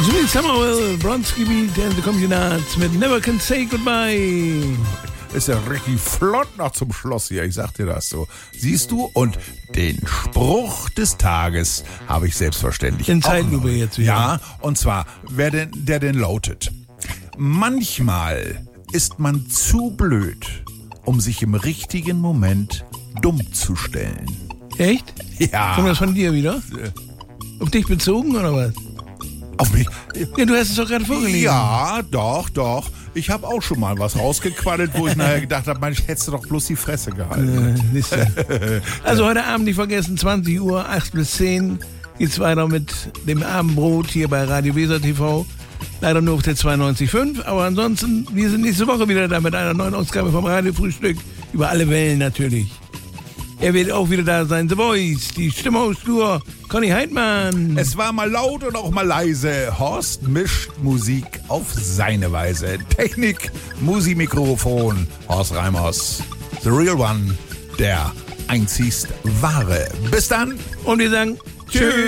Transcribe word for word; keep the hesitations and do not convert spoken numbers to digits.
Jimmy Samuel, Bronski Beat and the Communards mit Never Can Say Goodbye. Ist ja richtig flott noch zum Schluss hier, ich sag dir das so. Siehst du, und den Spruch des Tages habe ich selbstverständlich In auch Zeitlupe noch. jetzt wieder. Ja, und zwar, wer denn, der denn lautet: Manchmal ist man zu blöd, um sich im richtigen Moment dumm zu stellen. Echt? Ja. Kommt das von dir wieder? Auf dich bezogen oder was? Auf mich? Ja, du hast es doch gerade vorgelesen. Ja, doch, doch. Ich habe auch schon mal was rausgequaddelt, wo ich nachher gedacht habe, Mensch, hättest du doch bloß die Fresse gehalten. Äh, siehst du. Also heute Abend nicht vergessen, zwanzig Uhr, acht bis zehn geht's weiter mit dem Abendbrot hier bei Radio Weser T V. Leider nur auf der zweiundneunzig Komma fünf, aber ansonsten, wir sind nächste Woche wieder da mit einer neuen Ausgabe vom Radiofrühstück. Über alle Wellen natürlich. Er wird auch wieder da sein, The Voice, die Stimme aus Stur, Conny Heidmann. Es war mal laut und auch mal leise. Horst mischt Musik auf seine Weise. Technik, Musikmikrofon, Horst Reimers. The Real One, der einzigst wahre. Bis dann. Und wir sagen Tschüss.